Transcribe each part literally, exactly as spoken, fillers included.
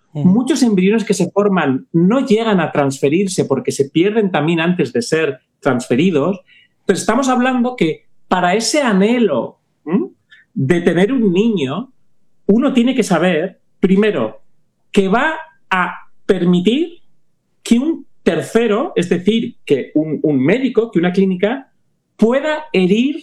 Mm. Muchos embriones que se forman no llegan a transferirse porque se pierden también antes de ser transferidos. Entonces estamos hablando que para ese anhelo ¿m? de tener un niño, uno tiene que saber, primero, que va a permitir que un tercero, es decir, que un, un médico, que una clínica, pueda herir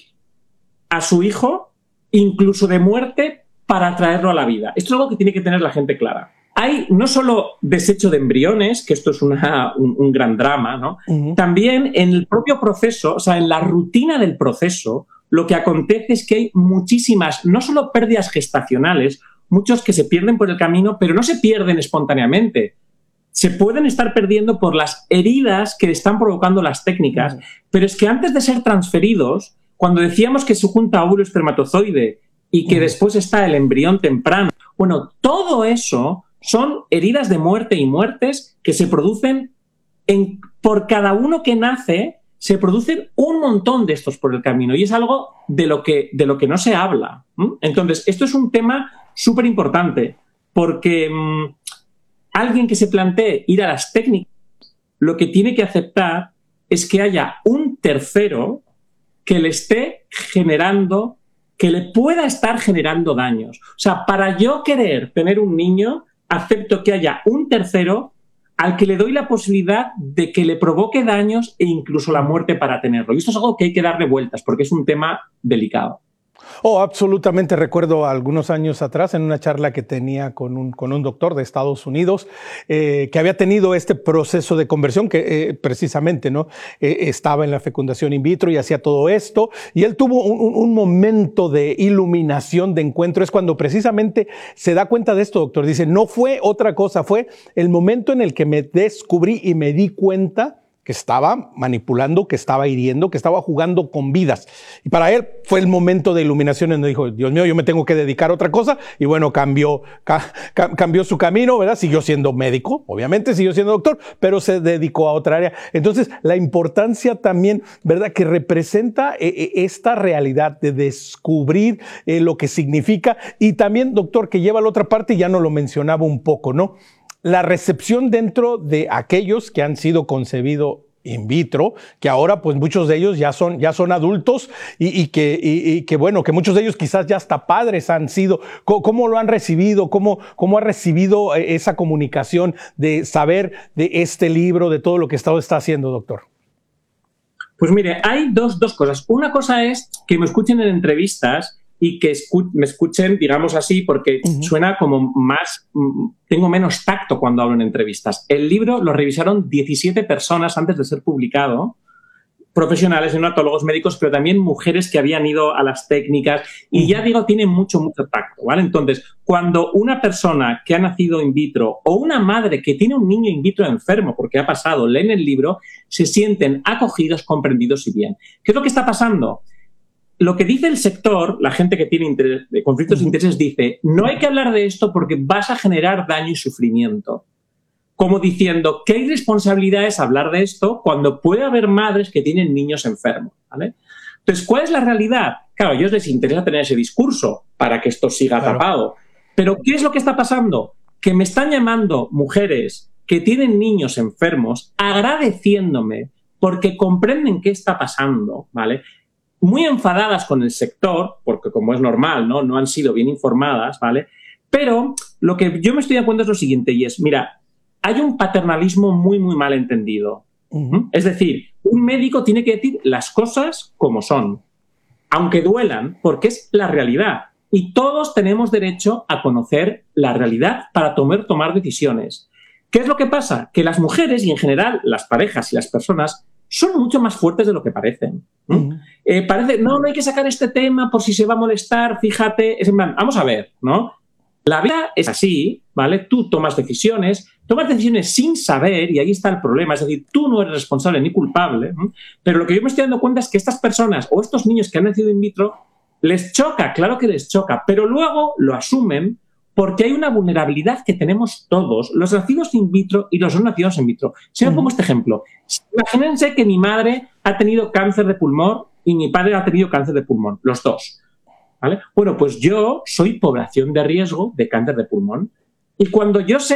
a su hijo, incluso de muerte, para traerlo a la vida. Esto es algo que tiene que tener la gente clara. Hay no solo desecho de embriones, que esto es una, un, un gran drama, ¿no? Uh-huh. También en el propio proceso, o sea, en la rutina del proceso, lo que acontece es que hay muchísimas, no solo pérdidas gestacionales, muchos que se pierden por el camino, pero no se pierden espontáneamente. Se pueden estar perdiendo por las heridas que están provocando las técnicas. Uh-huh. Pero es que antes de ser transferidos, cuando decíamos que se junta óvulo espermatozoide y que uh-huh. después está el embrión temprano, bueno, todo eso son heridas de muerte y muertes que se producen en, por cada uno que nace, se producen un montón de estos por el camino y es algo de lo que, de lo que no se habla. ¿Mm? Entonces, esto es un tema súper importante porque mmm, alguien que se plantee ir a las técnicas, lo que tiene que aceptar es que haya un tercero que le esté generando, que le pueda estar generando daños. O sea, para yo querer tener un niño, acepto que haya un tercero al que le doy la posibilidad de que le provoque daños e incluso la muerte para tenerlo. Y esto es algo que hay que darle vueltas porque es un tema delicado. Oh, absolutamente. Recuerdo algunos años atrás en una charla que tenía con un, con un doctor de Estados Unidos eh, que había tenido este proceso de conversión que eh, precisamente no eh, estaba en la fecundación in vitro y hacía todo esto y él tuvo un, un, un momento de iluminación, de encuentro. Es cuando precisamente se da cuenta de esto, doctor. Dice, no fue otra cosa, fue el momento en el que me descubrí y me di cuenta que estaba manipulando, que estaba hiriendo, que estaba jugando con vidas. Y para él fue el momento de iluminación en donde dijo, Dios mío, yo me tengo que dedicar a otra cosa. Y bueno, cambió, ca, cambió su camino, ¿verdad? Siguió siendo médico, obviamente, siguió siendo doctor, pero se dedicó a otra área. Entonces, la importancia también, ¿verdad? Que representa eh, esta realidad de descubrir eh, lo que significa. Y también, doctor, que lleva a la otra parte, y ya nos lo mencionaba un poco, ¿no? La recepción dentro de aquellos que han sido concebidos in vitro, que ahora pues muchos de ellos ya son, ya son adultos y, y, que, y, y que bueno, que muchos de ellos quizás ya hasta padres han sido. ¿Cómo, cómo lo han recibido? ¿Cómo, cómo ha recibido esa comunicación de saber de este libro, de todo lo que está, está haciendo, doctor? Pues mire, hay dos, dos cosas. Una cosa es que me escuchen en entrevistas y que escu- me escuchen, digamos así, porque uh-huh. suena como más, tengo menos tacto cuando hablo en entrevistas. El libro lo revisaron diecisiete personas antes de ser publicado, profesionales, neonatólogos, médicos, pero también mujeres que habían ido a las técnicas y uh-huh. ya digo, tiene mucho, mucho tacto, ¿vale? Entonces, cuando una persona que ha nacido in vitro o una madre que tiene un niño in vitro enfermo, porque ha pasado, leen el libro, se sienten acogidos, comprendidos y bien. ¿Qué es lo que está pasando? Lo que dice el sector, la gente que tiene interés, de conflictos de intereses, dice, no hay que hablar de esto porque vas a generar daño y sufrimiento. Como diciendo, ¿qué irresponsabilidad es hablar de esto cuando puede haber madres que tienen niños enfermos? ¿Vale? Entonces, ¿cuál es la realidad? Claro, a ellos les interesa tener ese discurso para que esto siga claro. tapado. Pero, ¿qué es lo que está pasando? Que me están llamando mujeres que tienen niños enfermos agradeciéndome porque comprenden qué está pasando, ¿vale? Muy enfadadas con el sector, porque como es normal, ¿no? No han sido bien informadas, ¿vale? Pero lo que yo me estoy dando cuenta es lo siguiente, y es, mira, hay un paternalismo muy, muy mal entendido. Uh-huh. Es decir, un médico tiene que decir las cosas como son, aunque duelan, porque es la realidad. Y todos tenemos derecho a conocer la realidad para tomar, tomar decisiones. ¿Qué es lo que pasa? Que las mujeres, y en general las parejas y las personas, son mucho más fuertes de lo que parecen. ¿Mm? Uh-huh. Eh, parece, no, no hay que sacar este tema por si se va a molestar, fíjate. Es en plan, vamos a ver, ¿no? La vida es así, ¿vale? Tú tomas decisiones, tomas decisiones sin saber y ahí está el problema. Es decir, tú no eres responsable ni culpable, ¿no? Pero lo que yo me estoy dando cuenta es que estas personas o estos niños que han nacido in vitro les choca, claro que les choca, pero luego lo asumen porque hay una vulnerabilidad que tenemos todos, los nacidos in vitro y los no nacidos in vitro. Si yo pongo este ejemplo, imagínense que mi madre ha tenido cáncer de pulmón y mi padre ha tenido cáncer de pulmón, los dos, ¿vale? Bueno, pues yo soy población de riesgo de cáncer de pulmón y cuando yo sé